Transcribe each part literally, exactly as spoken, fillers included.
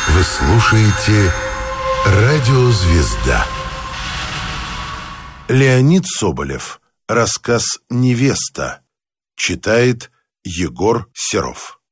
Вы слушаете «Радиозвезда». Леонид Соболев. Рассказ «Невеста». Читает Егор Серов.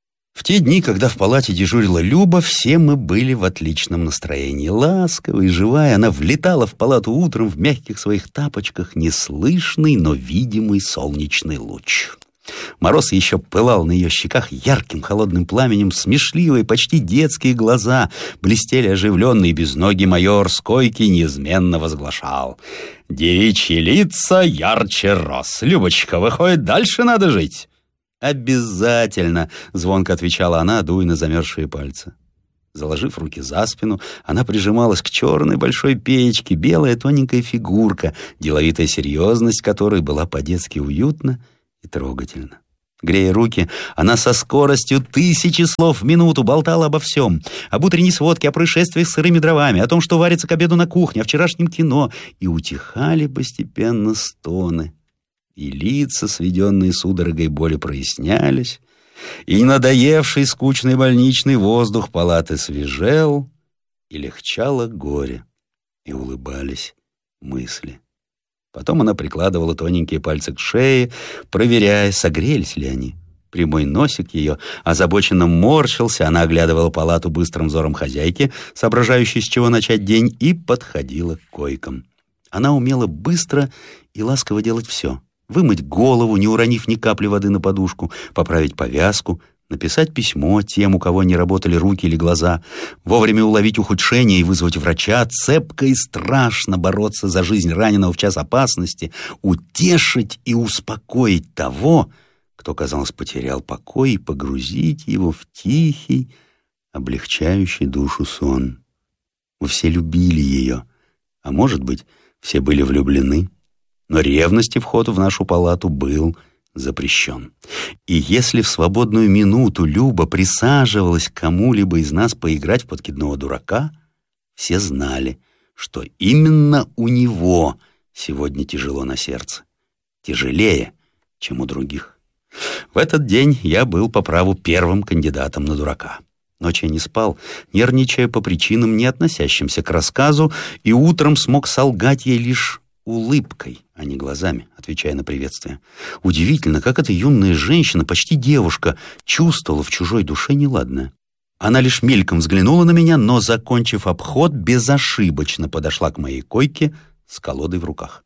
В те дни, когда в палате дежурила Люба, все мы были в отличном настроении. Ласковая и живая, она влетала в палату утром в мягких своих тапочках, неслышный, но видимый солнечный луч. Мороз еще пылал на ее щеках ярким холодным пламенем, смешливые, почти детские глаза блестели оживленный безногий майор с койки неизменно возглашал: «Девичьи лица ярче роз. Любочка, выходит, дальше надо жить». «Обязательно», — звонко отвечала она, дуя на замерзшие пальцы. Заложив руки за спину, она прижималась к черной большой печке, белая тоненькая фигурка, деловитая серьезность которой была по-детски уютна и трогательно. Грея руки, она со скоростью тысячи слов в минуту болтала обо всем. Об утренней сводке, о происшествиях с сырыми дровами, о том, что варится к обеду на кухне, о вчерашнем кино. И утихали постепенно стоны. И лица, сведенные судорогой боли, прояснялись. И надоевший скучный больничный воздух палаты свежел, и легчало горе, и улыбались мысли. Потом она прикладывала тоненькие пальцы к шее, проверяя, согрелись ли они. Прямой носик ее озабоченно морщился, она оглядывала палату быстрым взором хозяйки, соображающей, с чего начать день, и подходила к койкам. Она умела быстро и ласково делать все. Вымыть голову, не уронив ни капли воды на подушку, поправить повязку, написать письмо тем, у кого не работали руки или глаза, вовремя уловить ухудшение и вызвать врача, цепко и страшно бороться за жизнь раненого в час опасности, утешить и успокоить того, кто, казалось, потерял покой, и погрузить его в тихий, облегчающий душу сон. Мы все любили ее, а может быть, все были влюблены, но ревности вход в нашу палату был запрещен. И если в свободную минуту Люба присаживалась к кому-либо из нас поиграть в подкидного дурака, все знали, что именно у него сегодня тяжело на сердце. Тяжелее, чем у других. В этот день я был по праву первым кандидатом на дурака. Ночью я не спал, нервничая по причинам, не относящимся к рассказу, и утром смог солгать ей лишь улыбкой, а не глазами, отвечая на приветствие. Удивительно, как эта юная женщина, почти девушка, чувствовала в чужой душе неладное. Она лишь мельком взглянула на меня, но, закончив обход, безошибочно подошла к моей койке с колодой в руках.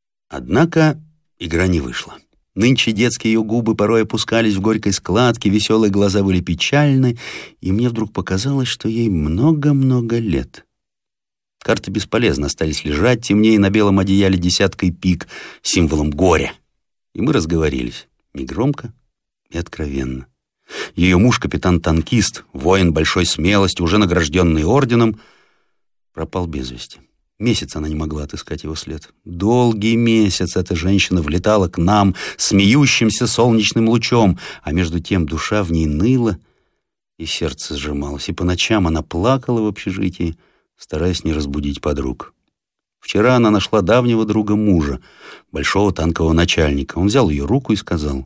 Однако игра не вышла. Нынче детские ее губы порой опускались в горькой складке, веселые глаза были печальны, и мне вдруг показалось, что ей много-много лет. Карты бесполезно остались лежать, темнее на белом одеяле десяткой пик, символом горя. И мы разговорились, негромко и откровенно. Ее муж, капитан-танкист, воин большой смелости, уже награжденный орденом, пропал без вести. Месяц она не могла отыскать его след. Долгий месяц эта женщина влетала к нам смеющимся солнечным лучом, а между тем душа в ней ныла, и сердце сжималось. И по ночам она плакала в общежитии, стараясь не разбудить подруг. Вчера она нашла давнего друга мужа, большого танкового начальника. Он взял ее руку и сказал: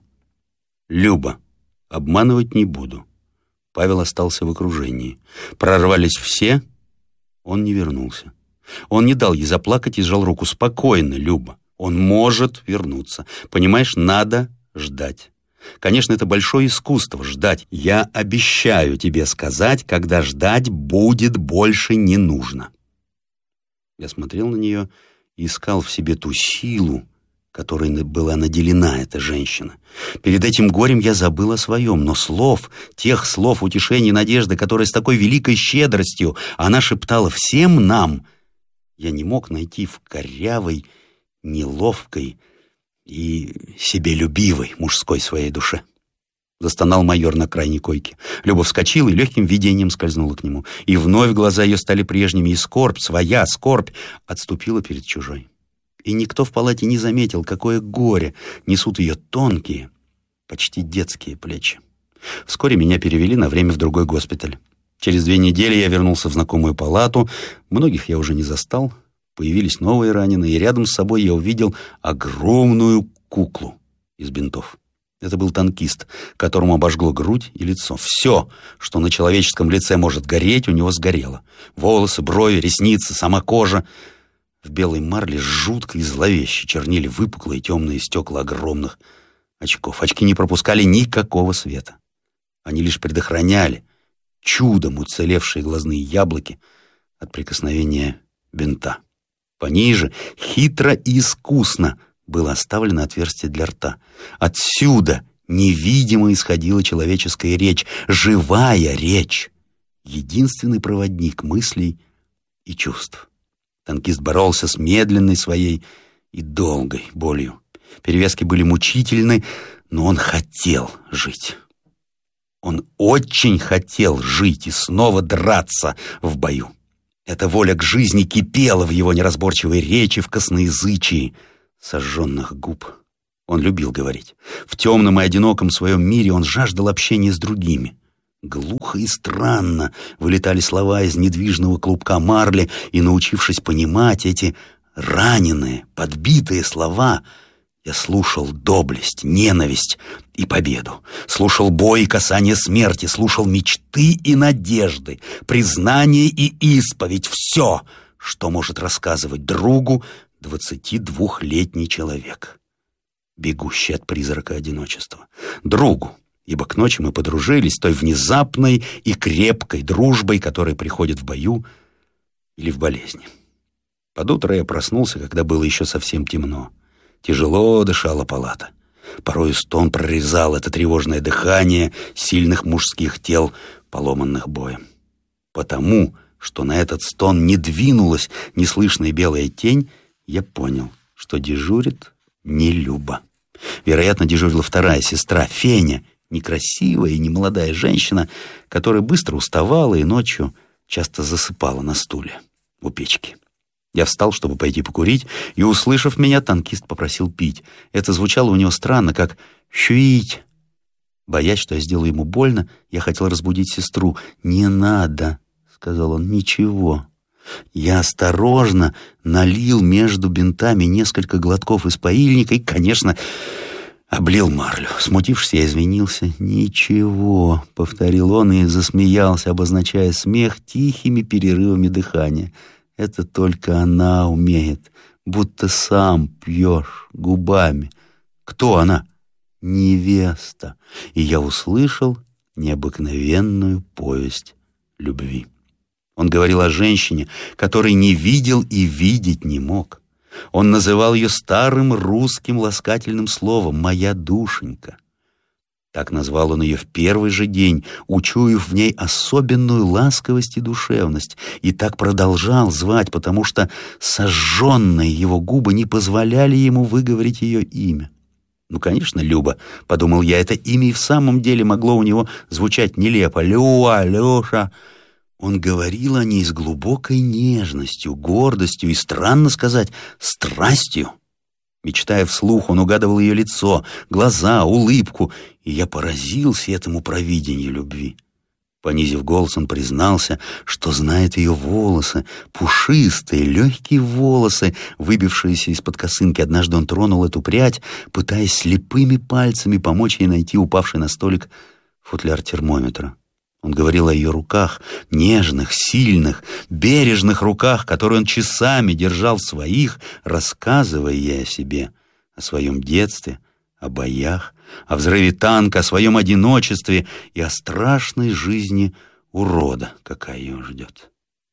«Люба, обманывать не буду». Павел остался в окружении. Прорвались все, он не вернулся. Он не дал ей заплакать и сжал руку. «Спокойно, Люба, он может вернуться. Понимаешь, надо ждать. Конечно, это большое искусство — ждать. Я обещаю тебе сказать, когда ждать будет больше не нужно». Я смотрел на нее и искал в себе ту силу, которой была наделена эта женщина. Перед этим горем я забыл о своем, но слов, тех слов утешения и надежды, которые с такой великой щедростью она шептала всем нам, я не мог найти в корявой, неловкой и себелюбивой мужской своей душе. Застонал майор на крайней койке. Люба вскочила и легким видением скользнула к нему. И вновь глаза ее стали прежними, и скорбь, своя скорбь, отступила перед чужой. И никто в палате не заметил, какое горе несут ее тонкие, почти детские плечи. Вскоре меня перевели на время в другой госпиталь. Через две недели я вернулся в знакомую палату. Многих я уже не застал. Появились новые раненые, и рядом с собой я увидел огромную куклу из бинтов. Это был танкист, которому обожгло грудь и лицо. Все, что на человеческом лице может гореть, у него сгорело. Волосы, брови, ресницы, сама кожа. В белой марле жутко и зловеще чернили выпуклые темные стекла огромных очков. Очки не пропускали никакого света. Они лишь предохраняли чудом уцелевшие глазные яблоки от прикосновения бинта. Пониже, хитро и искусно, было оставлено отверстие для рта. Отсюда невидимо исходила человеческая речь, живая речь, единственный проводник мыслей и чувств. Танкист боролся с медленной своей и долгой болью. Перевязки были мучительны, но он хотел жить. Он очень хотел жить и снова драться в бою. Эта воля к жизни кипела в его неразборчивой речи, в косноязычии сожженных губ. Он любил говорить. В темном и одиноком своем мире он жаждал общения с другими. Глухо и странно вылетали слова из недвижного клубка марли, и, научившись понимать эти раненые, подбитые слова, я слушал доблесть, ненависть и победу. Слушал бой и касание смерти, слушал мечты и надежды, признание и исповедь. Все, что может рассказывать другу двадцатидвухлетний человек, бегущий от призрака одиночества. Другу, ибо к ночи мы подружились той внезапной и крепкой дружбой, которая приходит в бою или в болезни. Под утро я проснулся, когда было еще совсем темно. Тяжело дышала палата. Порой стон прорезал это тревожное дыхание сильных мужских тел, поломанных боем. Потому, что на этот стон не двинулась неслышная белая тень, я понял, что дежурит не Люба. Вероятно, дежурила вторая сестра, Феня, некрасивая и немолодая женщина, которая быстро уставала и ночью часто засыпала на стуле у печки. Я встал, чтобы пойти покурить, и, услышав меня, танкист попросил пить. Это звучало у него странно, как «щуить». Боясь, что я сделаю ему больно, я хотел разбудить сестру. «Не надо», — сказал он, — «ничего». Я осторожно налил между бинтами несколько глотков из поильника и, конечно, облил марлю. Смутившись, я извинился. «Ничего», — повторил он и засмеялся, обозначая смех тихими перерывами дыхания. «Это только она умеет, будто сам пьешь губами». «Кто она?» «Невеста». И я услышал необыкновенную повесть любви. Он говорил о женщине, которой не видел и видеть не мог. Он называл ее старым русским ласкательным словом «моя душенька». Так назвал он ее в первый же день, учуяв в ней особенную ласковость и душевность, и так продолжал звать, потому что сожженные его губы не позволяли ему выговорить ее имя. «Ну, конечно, Люба», — подумал я, — это имя и в самом деле могло у него звучать нелепо. «Люа, Леша». Он говорил о ней с глубокой нежностью, гордостью и, странно сказать, страстью. Мечтая вслух, он угадывал ее лицо, глаза, улыбку, и я поразился этому провидению любви. Понизив голос, он признался, что знает ее волосы, пушистые, легкие волосы, выбившиеся из-под косынки. Однажды он тронул эту прядь, пытаясь слепыми пальцами помочь ей найти упавший на столик футляр термометра. Он говорил о ее руках, нежных, сильных, бережных руках, которые он часами держал в своих, рассказывая ей о себе, о своем детстве, о боях, о взрыве танка, о своем одиночестве и о страшной жизни урода, какая ее ждет.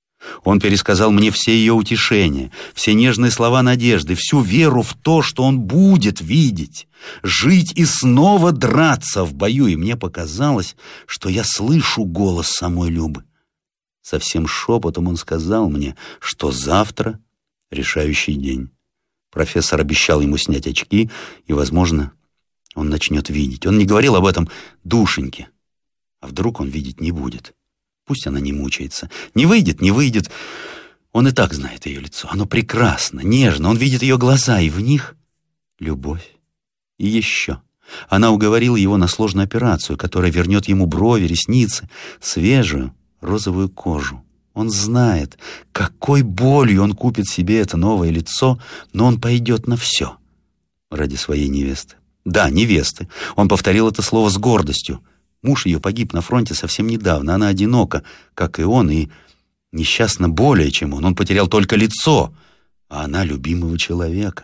Он пересказал мне все ее утешения, все нежные слова надежды, всю веру в то, что он будет видеть, жить и снова драться в бою, и мне показалось, что я слышу голос самой Любы. Совсем шепотом он сказал мне, что завтра решающий день. Профессор обещал ему снять очки, и, возможно, он начнет видеть. Он не говорил об этом душеньке, а вдруг он видеть не будет. Пусть она не мучается. Не выйдет, не выйдет. Он и так знает ее лицо. Оно прекрасно, нежно. Он видит ее глаза, и в них любовь. И еще. Она уговорила его на сложную операцию, которая вернет ему брови, ресницы, свежую розовую кожу. Он знает, какой болью он купит себе это новое лицо, но он пойдет на все ради своей невесты. Да, невесты. Он повторил это слово с гордостью. Муж ее погиб на фронте совсем недавно. Она одинока, как и он, и несчастна более, чем он. Он потерял только лицо, а она любимого человека.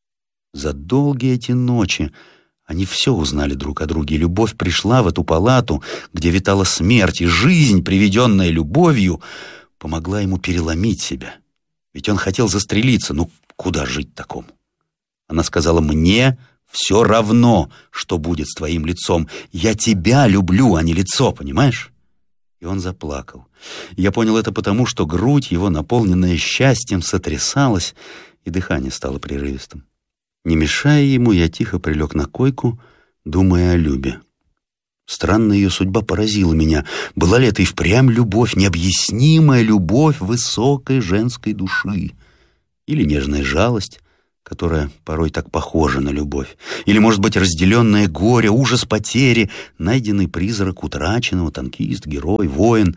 За долгие эти ночи они все узнали друг о друге. Любовь пришла в эту палату, где витала смерть, и жизнь, приведенная любовью, помогла ему переломить себя. Ведь он хотел застрелиться. Ну, куда жить такому? Она сказала: «Мне все равно, что будет с твоим лицом. Я тебя люблю, а не лицо, понимаешь?» И он заплакал. Я понял это потому, что грудь его, наполненная счастьем, сотрясалась, и дыхание стало прерывистым. Не мешая ему, я тихо прилег на койку, думая о Любе. Странная ее судьба поразила меня. Была ли это и впрямь любовь, необъяснимая любовь высокой женской души? Или нежная жалость, которая порой так похожа на любовь? Или, может быть, разделенное горе, ужас потери, найденный призрак утраченного, танкист, герой, воин?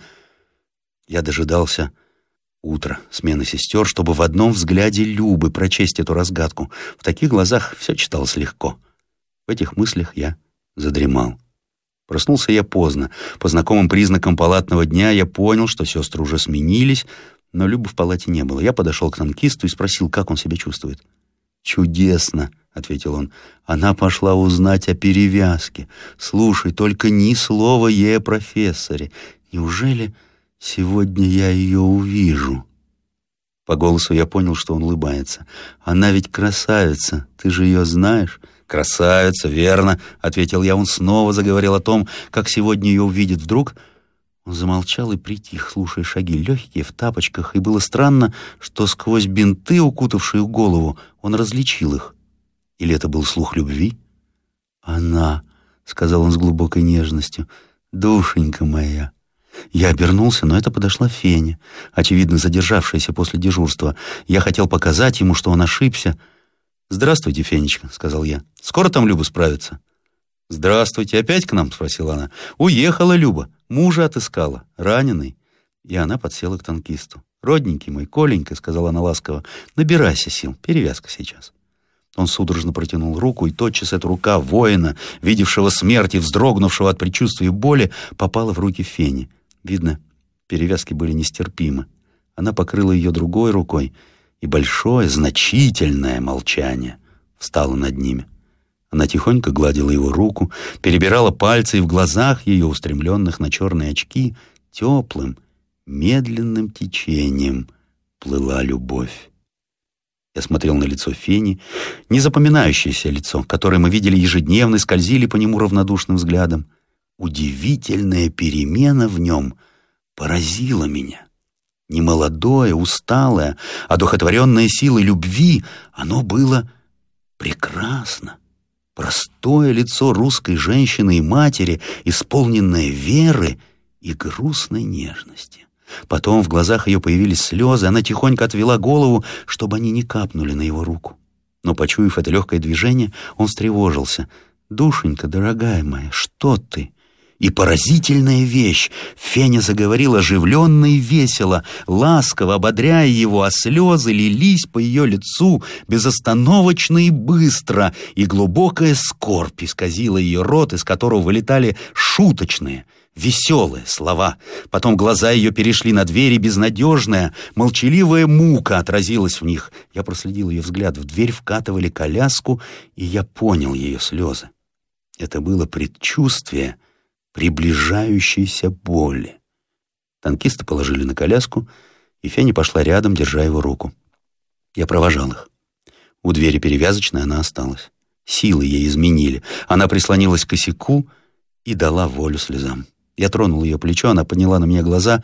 Я дожидался утра, смены сестер, чтобы в одном взгляде Любы прочесть эту разгадку. В таких глазах все читалось легко. В этих мыслях я задремал. Проснулся я поздно. По знакомым признакам палатного дня я понял, что сестры уже сменились, но Любы в палате не было. Я подошел к танкисту и спросил, как он себя чувствует. «Чудесно», — ответил он. «Она пошла узнать о перевязке. Слушай, только ни слова ей о профессоре. Неужели сегодня я ее увижу?» По голосу я понял, что он улыбается. «Она ведь красавица, ты же ее знаешь?» «Красавица, верно», — ответил я. Он снова заговорил о том, как сегодня ее увидит. Вдруг он замолчал и притих, слушая шаги, легкие, в тапочках, и было странно, что сквозь бинты, укутавшие голову, он различил их. Или это был слух любви? «Она», — сказал он с глубокой нежностью, — «душенька моя». Я обернулся, но это подошла Феня, очевидно задержавшаяся после дежурства. Я хотел показать ему, что он ошибся. «Здравствуйте, Фенечка», — сказал я. «Скоро там Люба справится?» «Здравствуйте, опять к нам?» — спросила она. «Уехала Люба, мужа отыскала, раненый». И она подсела к танкисту. «Родненький мой, Коленька», — сказала она ласково, — «набирайся сил, перевязка сейчас». Он судорожно протянул руку, и тотчас эта рука воина, видевшего смерть и вздрогнувшего от предчувствия боли, попала в руки Фени. Видно, перевязки были нестерпимы. Она покрыла ее другой рукой, и большое, значительное молчание встало над ними. Она тихонько гладила его руку, перебирала пальцы, и в глазах ее, устремленных на черные очки, теплым, медленным течением плыла любовь. Я смотрел на лицо Фени, незапоминающееся лицо, которое мы видели ежедневно и скользили по нему равнодушным взглядом. Удивительная перемена в нем поразила меня. Немолодое, усталое, одухотворенное силой любви, оно было прекрасно. Простое лицо русской женщины и матери, исполненное веры и грустной нежности. Потом в глазах ее появились слезы, она тихонько отвела голову, чтобы они не капнули на его руку. Но, почуяв это легкое движение, он встревожился. «Душенька, дорогая моя, что ты?» И поразительная вещь. Феня заговорила оживленно и весело, ласково ободряя его, а слезы лились по ее лицу безостановочно и быстро, и глубокая скорбь исказила ее рот, из которого вылетали шуточные, веселые слова. Потом глаза ее перешли на дверь, и безнадежная, молчаливая мука отразилась в них. Я проследил ее взгляд. В дверь вкатывали коляску, и я понял ее слезы. Это было предчувствие приближающейся боли. Танкисты положили на коляску, и Феня пошла рядом, держа его руку. Я провожал их. У двери перевязочной она осталась. Силы ей изменили. Она прислонилась к косяку и дала волю слезам. Я тронул ее плечо, она подняла на меня глаза.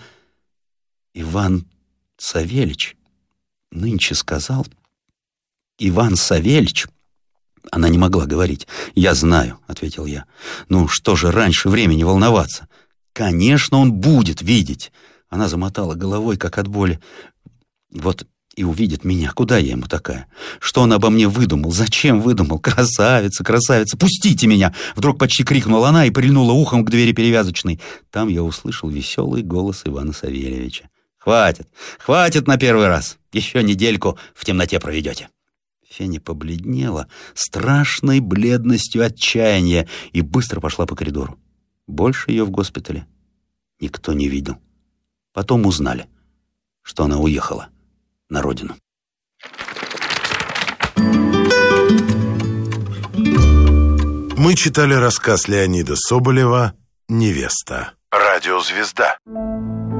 «Иван Савельич нынче сказал...» «Иван Савельич...» Она не могла говорить. «Я знаю», — ответил я. «Ну, что же раньше времени волноваться? Конечно, он будет видеть». Она замотала головой, как от боли. «Вот и увидит меня. Куда я ему такая? Что он обо мне выдумал? Зачем выдумал? Красавица, красавица! Пустите меня!» Вдруг почти крикнула она и прильнула ухом к двери перевязочной. Там я услышал веселый голос Ивана Савельевича. «Хватит, хватит на первый раз. Еще недельку в темноте проведете». Феня побледнела страшной бледностью отчаяния и быстро пошла по коридору. Больше ее в госпитале никто не видел. Потом узнали, что она уехала на родину. Мы читали рассказ Леонида Соболева «Невеста». Радиозвезда.